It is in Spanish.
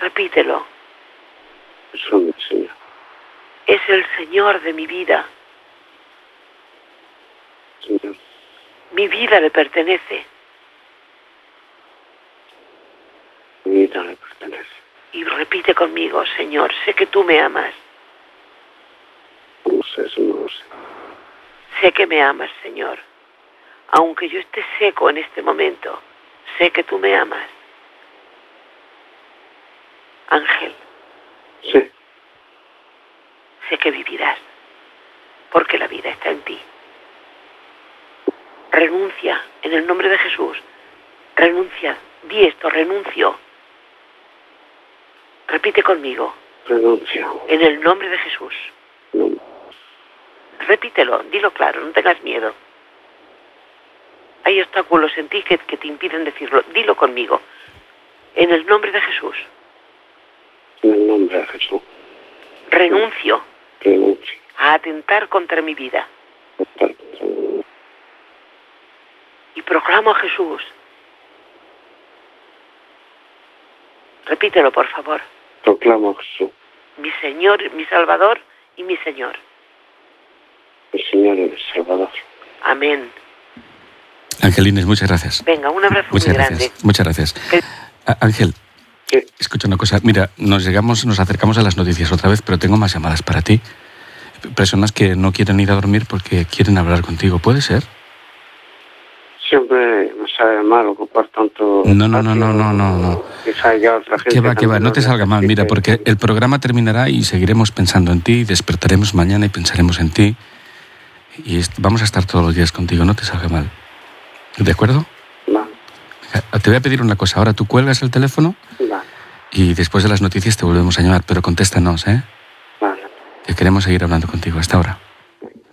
Repítelo. Son el Señor. Es el Señor de mi vida. Señor. Mi vida le pertenece. Mi vida le pertenece. Y repite conmigo, Señor, sé que tú me amas. No sé, eso no lo sé. Sé que me amas, Señor. Aunque yo esté seco en este momento, sé que tú me amas. Ángel, Sí. sé que vivirás, porque la vida está en ti. Renuncia en el nombre de Jesús. Renuncia. Di esto, renuncio. Repite conmigo. Renuncio. En el nombre de Jesús. No. Repítelo, dilo claro, no tengas miedo. Hay obstáculos en ti que te impiden decirlo. Dilo conmigo. En el nombre de Jesús. En el nombre de Jesús. Renuncio Renuncio. a atentar contra mi vida. Y proclamo a Jesús. Repítelo, por favor. Proclamo a Jesús. Mi Señor, mi Salvador y mi Señor. El Señor y el Salvador. Amén. Angelines, muchas gracias. Venga, un abrazo Muchas muy gracias. grande. Muchas gracias. Ángel, ¿Qué? escucha una cosa. Mira, nos acercamos a las noticias otra vez, pero tengo más llamadas para ti. Personas que no quieren ir a dormir porque quieren hablar contigo. ¿Puede ser? Siempre me sabe mal ocupar tanto... No. Quizá ya otra gente... Que va, no te salga mal. Mira, porque el programa terminará y seguiremos pensando en ti, despertaremos mañana y pensaremos en ti. Y vamos a estar todos los días contigo, no te salga mal. ¿De acuerdo? Va. Te voy a pedir una cosa. Ahora tú cuelgas el teléfono Va. y después de las noticias te volvemos a llamar, pero contéstanos, ¿eh? Vale. Que queremos seguir hablando contigo hasta ahora.